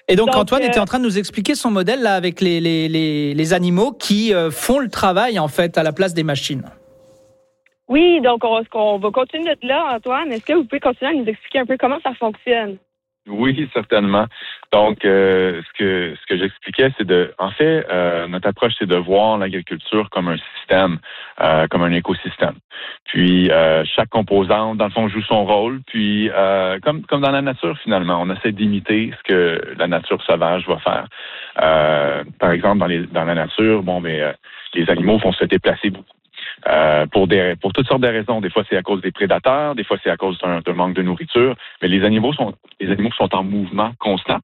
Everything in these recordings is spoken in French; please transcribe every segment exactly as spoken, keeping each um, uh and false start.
Et donc, donc Antoine euh, était en train de nous expliquer son modèle là avec les, les, les, les animaux qui euh, font le travail en fait à la place des machines. Oui, donc on, on va continuer de là, Antoine. Est-ce que vous pouvez continuer à nous expliquer un peu comment ça fonctionne? Oui, certainement. Donc, euh, ce que ce que j'expliquais, c'est de, en fait, euh, notre approche, c'est de voir l'agriculture comme un système, euh, comme un écosystème. Puis, euh, chaque composante, dans le fond, joue son rôle. Puis, euh, comme comme dans la nature, finalement, on essaie d'imiter ce que la nature sauvage va faire. Euh, par exemple, dans les dans la nature, bon, mais euh, les animaux vont se déplacer beaucoup. Euh, pour des pour toutes sortes de raisons. Des fois, c'est à cause des prédateurs, des fois, c'est à cause d'un, d'un manque de nourriture. Mais les animaux sont les animaux sont en mouvement constant.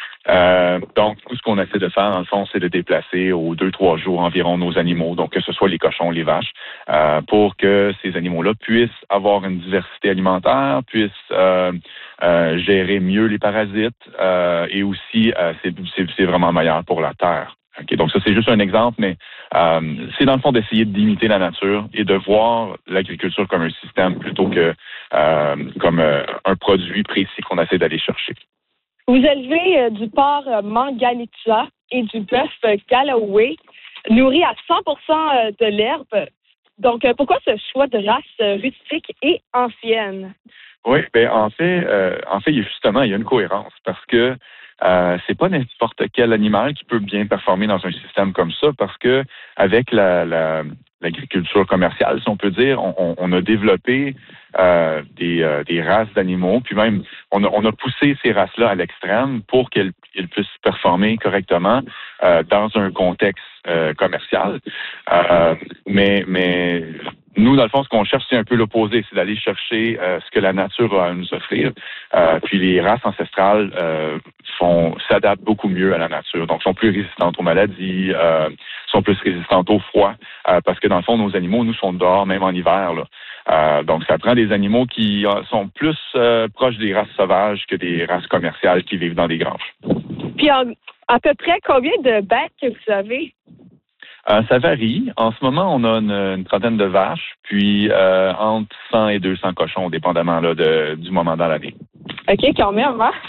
Euh, donc, tout ce qu'on essaie de faire, dans le fond, c'est de déplacer aux deux, trois jours environ nos animaux, donc que ce soit les cochons, les vaches, euh, pour que ces animaux-là puissent avoir une diversité alimentaire, puissent euh, euh, gérer mieux les parasites euh, et aussi, euh, c'est, c'est, c'est vraiment meilleur pour la terre. Okay, donc ça, c'est juste un exemple, mais euh, c'est dans le fond d'essayer d'imiter la nature et de voir l'agriculture comme un système plutôt que euh, comme euh, un produit précis qu'on essaie d'aller chercher. Vous élevez euh, du porc euh, Mangalitian et du bœuf euh, Galloway, nourris à cent pour cent euh, de l'herbe. Donc, euh, pourquoi ce choix de race euh, rustique et ancienne? Oui, ben en fait, euh, en fait, justement, il y a une cohérence parce que euh, c'est pas n'importe quel animal qui peut bien performer dans un système comme ça, parce que avec la, la l'agriculture commerciale, si on peut dire, on, on a développé euh, des, euh, des races d'animaux, puis même on a, on a poussé ces races-là à l'extrême pour qu'elles, qu'elles puissent performer correctement euh, dans un contexte euh, commercial. Euh, mais, mais nous, dans le fond, ce qu'on cherche, c'est un peu l'opposé, c'est d'aller chercher euh, ce que la nature a à nous offrir. Euh, puis les races ancestrales euh, font, s'adaptent beaucoup mieux à la nature, donc sont plus résistantes aux maladies, euh, sont plus résistantes au froid, euh, parce que dans le fond, nos animaux, nous, sont dehors, même en hiver, là. Euh, donc, ça prend des animaux qui sont plus euh, proches des races sauvages que des races commerciales qui vivent dans des granges. Puis, en, à peu près, combien de bêtes que vous avez? Euh, ça varie. En ce moment, on a une, une trentaine de vaches, puis euh, entre cent et deux cents cochons, dépendamment là, de, du moment dans l'année. OK, quand même, hein?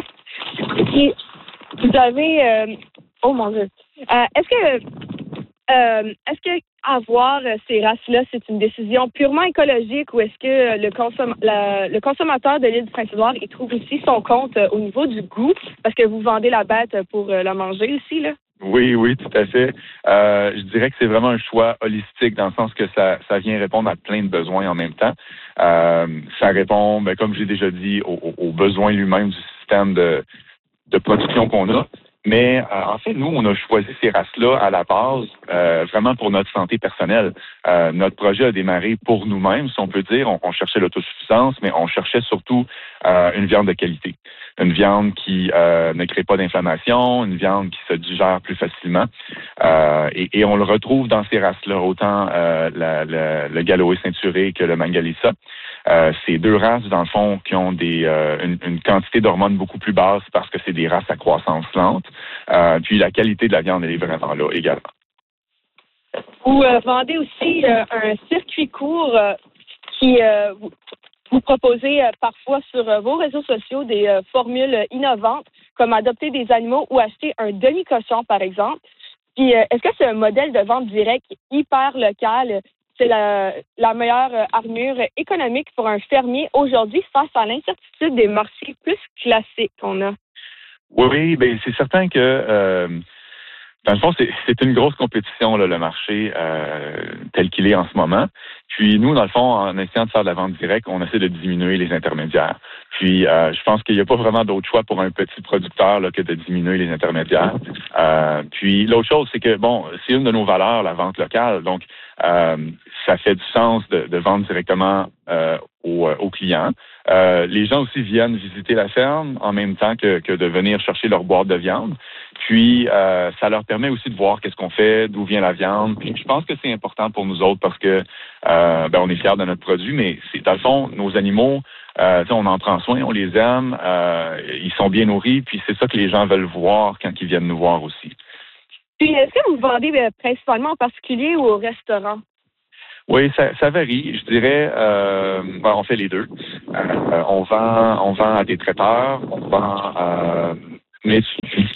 Puis, vous avez... Euh, oh, mon Dieu. Euh, est-ce que... Euh, est-ce que avoir ces races-là, c'est une décision purement écologique ou est-ce que le, consom- la, le consommateur de l'île du Saint-Édouard, il trouve aussi son compte au niveau du goût parce que vous vendez la bête pour la manger aussi, là? Oui, oui, tout à fait. Euh, je dirais que c'est vraiment un choix holistique dans le sens que ça, ça vient répondre à plein de besoins en même temps. Euh, ça répond, ben, comme j'ai déjà dit, aux, aux besoins lui-même du système de, de production qu'on a. Mais euh, en fait, nous, on a choisi ces races-là à la base euh, vraiment pour notre santé personnelle. Euh, notre projet a démarré pour nous-mêmes, si on peut dire. On, on cherchait l'autosuffisance, mais on cherchait surtout euh, une viande de qualité. Une viande qui euh, ne crée pas d'inflammation, une viande qui se digère plus facilement. Euh, et, et on le retrouve dans ces races-là, autant euh, la, la, le Galloway ceinturé que le Mangalisa. Euh, c'est deux races, dans le fond, qui ont des, euh, une, une quantité d'hormones beaucoup plus basse parce que c'est des races à croissance lente. Euh, puis la qualité de la viande, elle est vraiment là également. Vous euh, vendez aussi euh, un circuit court euh, qui euh, vous, vous proposez euh, parfois sur euh, vos réseaux sociaux des euh, formules innovantes comme adopter des animaux ou acheter un demi-cochon, par exemple. Puis euh, est-ce que c'est un modèle de vente directe hyper local? C'est la, la meilleure armure économique pour un fermier aujourd'hui face à l'incertitude des marchés plus classiques qu'on a. Oui, bien, c'est certain que, euh, dans le fond, c'est, c'est une grosse compétition, là, le marché euh, tel qu'il est en ce moment. Puis nous, dans le fond, en essayant de faire de la vente directe, on essaie de diminuer les intermédiaires. Puis euh, je pense qu'il n'y a pas vraiment d'autre choix pour un petit producteur là, que de diminuer les intermédiaires. Euh, puis l'autre chose, c'est que, bon, c'est une de nos valeurs, la vente locale. Donc, euh, ça fait du sens de, de vendre directement euh, aux, aux clients. Euh, les gens aussi viennent visiter la ferme en même temps que, que de venir chercher leur boîte de viande. Puis, euh, ça leur permet aussi de voir qu'est-ce qu'on fait, d'où vient la viande. Puis, je pense que c'est important pour nous autres parce que euh, ben, on est fiers de notre produit, mais c'est dans le fond, nos animaux, euh, on en prend soin, on les aime, euh, ils sont bien nourris, puis c'est ça que les gens veulent voir quand ils viennent nous voir aussi. Puis, est-ce que vous vendez euh, principalement en particulier ou au restaurant? Oui, ça, ça varie. Je dirais, euh, ben, on fait les deux. Euh, on vend, on vend à des traiteurs, on vend, euh, mais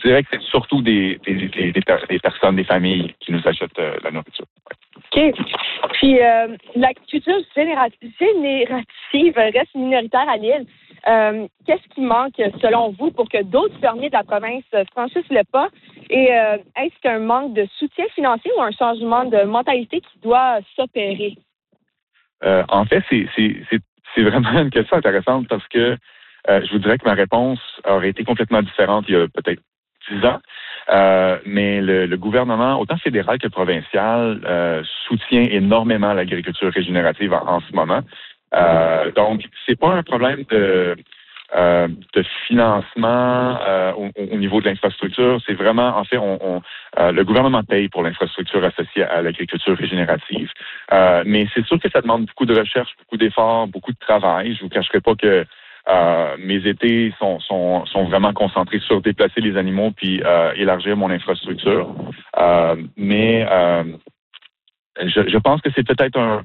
je dirais que c'est surtout des, des, des, des, des personnes, des familles qui nous achètent euh, la nourriture. Ouais. OK. Puis, euh, l'agriculture générative, générative reste minoritaire à l'île. Euh, qu'est-ce qui manque, selon vous, pour que d'autres fermiers de la province franchissent le pas? Et euh, est-ce qu'un manque de soutien financier ou un changement de mentalité qui doit s'opérer? Euh, en fait, c'est, c'est, c'est, c'est vraiment une question intéressante parce que euh, je vous dirais que ma réponse aurait été complètement différente il y a peut-être dix ans. Euh, mais le, le gouvernement, autant fédéral que provincial, euh, soutient énormément l'agriculture régénérative en, en ce moment. Euh, donc, c'est pas un problème de, euh, de financement euh, au, au niveau de l'infrastructure. C'est vraiment, en fait, on, on, euh, le gouvernement paye pour l'infrastructure associée à l'agriculture régénérative. Euh, mais c'est sûr que ça demande beaucoup de recherche, beaucoup d'efforts, beaucoup de travail. Je vous cacherai pas que Euh, mes étés sont, sont, sont vraiment concentrés sur déplacer les animaux puis euh, élargir mon infrastructure. Euh, mais euh, je, je pense que c'est peut-être un,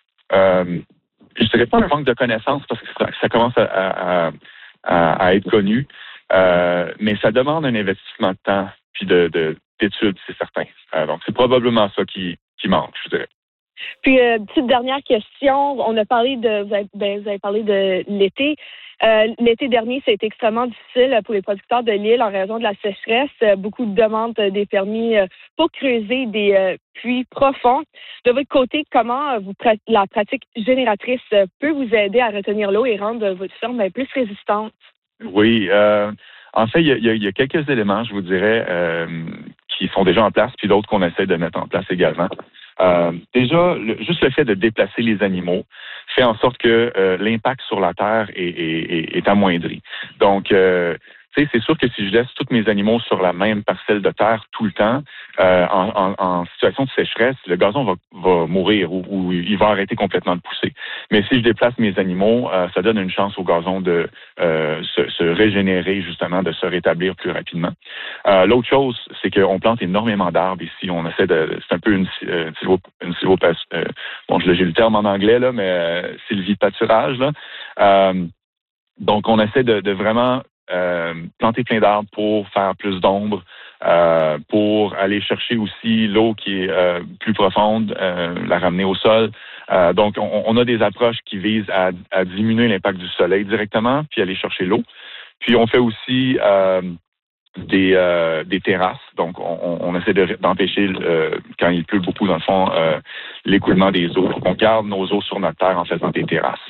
euh, je dirais pas un manque de connaissances parce que ça, ça commence à, à, à, à être connu, euh, mais ça demande un investissement de temps puis de, de, d'études, c'est certain. Euh, donc c'est probablement ça qui, qui manque, je dirais. Puis, euh, petite dernière question. On a parlé de, vous avez, ben, vous avez parlé de l'été. Euh, l'été dernier, ça a été extrêmement difficile pour les producteurs de l'île en raison de la sécheresse. Beaucoup de demandes des permis pour creuser des euh, puits profonds. De votre côté, comment vous, la pratique génératrice peut vous aider à retenir l'eau et rendre votre ferme plus résistante? Oui, euh, en fait, il y, a, il y a quelques éléments, je vous dirais, euh, qui sont déjà en place, puis d'autres qu'on essaie de mettre en place également. Euh, déjà, le, juste le fait de déplacer les animaux fait en sorte que euh, l'impact sur la terre est, est, est amoindri. Donc, euh, tu sais, c'est sûr que si je laisse tous mes animaux sur la même parcelle de terre tout le temps, euh, en, en, en situation de sécheresse, le gazon va, va mourir ou, ou il va arrêter complètement de pousser. Mais si je déplace mes animaux, euh, ça donne une chance au gazon de euh, se, se régénérer, justement, de se rétablir plus rapidement. Euh, l'autre chose, c'est qu'on plante énormément d'arbres ici. On essaie de, c'est un peu une, une, une sylvopath, euh, bon, j'ai le terme en anglais là, mais euh, sylvipâturage là. Euh, donc, on essaie de, de vraiment Euh, planter plein d'arbres pour faire plus d'ombre, euh, pour aller chercher aussi l'eau qui est euh, plus profonde, euh, la ramener au sol. Euh, donc, on, on a des approches qui visent à, à diminuer l'impact du soleil directement, puis aller chercher l'eau. Puis, on fait aussi euh, des, euh, des terrasses. Donc, on, on essaie de, d'empêcher, euh, quand il pleut beaucoup, dans le fond, euh, l'écoulement des eaux. Donc, on garde nos eaux sur notre terre en faisant des terrasses.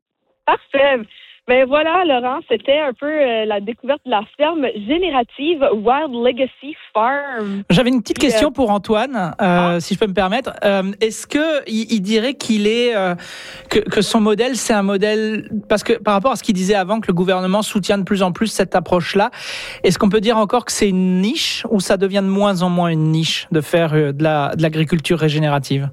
Parfait. Ben voilà, Laurent, c'était un peu euh, la découverte de la ferme générative Wild Legacy Farm. J'avais une petite Puis, question euh, pour Antoine, euh, ah. si je peux me permettre. Euh, est-ce que il, il dirait qu'il est euh, que, que son modèle, c'est un modèle parce que par rapport à ce qu'il disait avant, que le gouvernement soutient de plus en plus cette approche-là, est-ce qu'on peut dire encore que c'est une niche ou ça devient de moins en moins une niche de faire euh, de la de l'agriculture régénérative?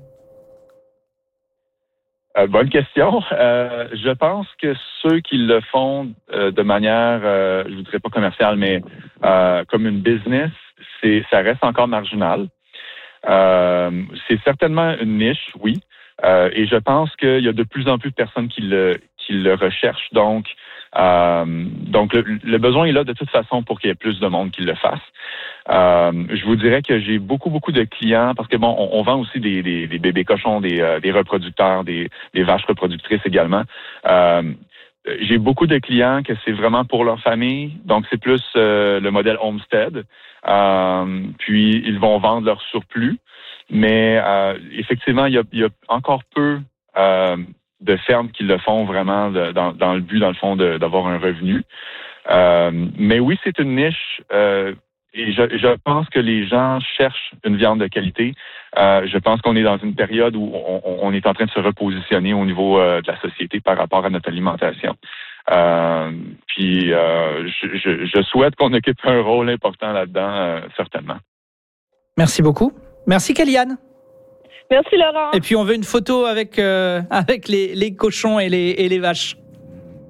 Euh, bonne question. Euh, je pense que ceux qui le font euh, de manière, euh, je ne dirais pas commerciale, mais euh, comme une business, c'est, ça reste encore marginal. Euh, c'est certainement une niche, oui. Euh, et je pense qu'il y a de plus en plus de personnes qui le, qui le recherchent. Donc, euh, donc le, le besoin est là de toute façon pour qu'il y ait plus de monde qui le fasse. Euh, je vous dirais que j'ai beaucoup, beaucoup de clients parce que bon, on, on vend aussi des, des, des bébés cochons, des, euh, des reproducteurs, des, des vaches reproductrices également. Euh, j'ai beaucoup de clients que c'est vraiment pour leur famille, donc c'est plus euh, le modèle homestead. Euh, puis ils vont vendre leur surplus, mais euh, effectivement, il y a, il y a encore peu euh, de fermes qui le font vraiment de, dans, dans le but, dans le fond, de, d'avoir un revenu. Euh, mais oui, c'est une niche. Euh, Et je, je pense que les gens cherchent une viande de qualité. Euh, je pense qu'on est dans une période où on, on est en train de se repositionner au niveau euh, de la société par rapport à notre alimentation. Euh, puis, euh, je, je, je souhaite qu'on occupe un rôle important là-dedans, euh, certainement. Merci beaucoup. Merci, Kéliane. Merci, Laurent. Et puis, on veut une photo avec, euh, avec les, les cochons et les, et les vaches.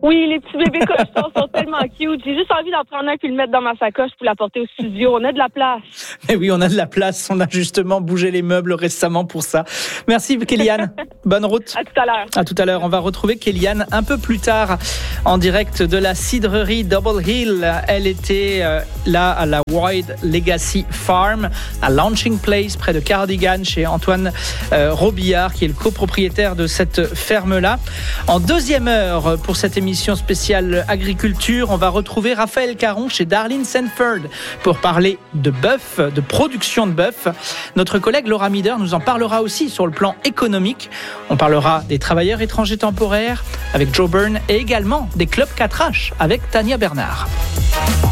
Oui, les petits bébés cochons sont tellement cute. J'ai juste envie d'en prendre un puis le mettre dans ma sacoche pour l'apporter au studio. On a de la place. Mais oui, on a de la place. On a justement bougé les meubles récemment pour ça. Merci, Kéliane. Bonne route. À tout à l'heure. À tout à l'heure. On va retrouver Kéliane un peu plus tard en direct de la cidrerie Double Hill. Elle était euh, là à la Wide Legacy Farm, à Launching Place, près de Cardigan, chez Antoine euh, Robillard, qui est le copropriétaire de cette ferme-là. En deuxième heure, pour cette émission spéciale agriculture, on va retrouver Raphaël Caron chez Darlene Sanford pour parler de bœuf, de production de bœuf. Notre collègue Laura Mider nous en parlera aussi sur le plan économique. On parlera des travailleurs étrangers temporaires avec Joe Byrne et également des clubs quatre H avec Tania Bernard.